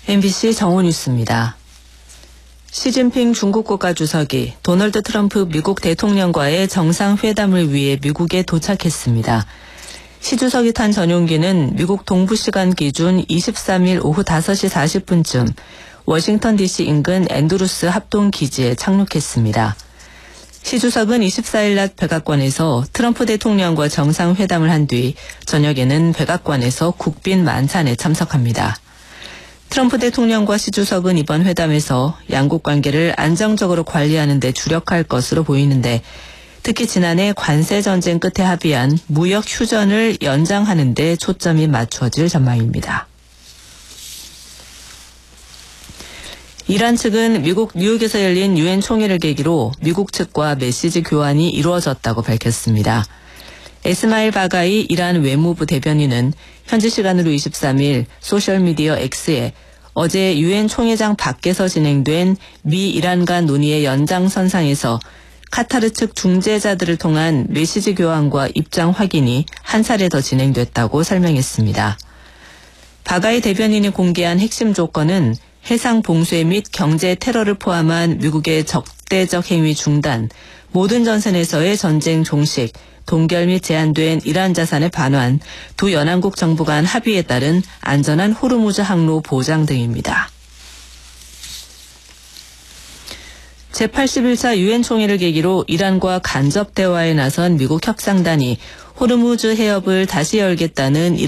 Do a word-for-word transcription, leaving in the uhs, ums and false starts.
엠비씨 정오뉴스입니다. 시진핑 중국 국가주석이 도널드 트럼프 미국 대통령과의 정상회담을 위해 미국에 도착했습니다. 시 주석이 탄 전용기는 미국 동부시간 기준 이십삼일 오후 다섯 시 사십 분쯤 워싱턴 디씨 인근 앤드루스 합동기지에 착륙했습니다. 시 주석은 이십사일 낮 백악관에서 트럼프 대통령과 정상회담을 한 뒤 저녁에는 백악관에서 국빈 만찬에 참석합니다. 트럼프 대통령과 시 주석은 이번 회담에서 양국 관계를 안정적으로 관리하는 데 주력할 것으로 보이는데 특히 지난해 관세 전쟁 끝에 합의한 무역 휴전을 연장하는 데 초점이 맞춰질 전망입니다. 이란 측은 미국 뉴욕에서 열린 유엔 총회를 계기로 미국 측과 메시지 교환이 이루어졌다고 밝혔습니다. 에스마일 바가이 이란 외무부 대변인은 현지 시간으로 이십삼일 소셜미디어 X에 어제 유엔 총회장 밖에서 진행된 미 이란 간 논의의 연장선상에서 카타르 측 중재자들을 통한 메시지 교환과 입장 확인이 한 차례 더 진행됐다고 설명했습니다. 바가이 대변인이 공개한 핵심 조건은 해상 봉쇄 및 경제 테러를 포함한 미국의 적대적 행위 중단, 모든 전선에서의 전쟁 종식, 동결 및 제한된 이란 자산의 반환, 두 연안국 정부 간 합의에 따른 안전한 호르무즈 항로 보장 등입니다. 제팔십일 차 유엔 총회를 계기로 이란과 간접 대화에 나선 미국 협상단이 호르무즈 해협을 다시 열겠다는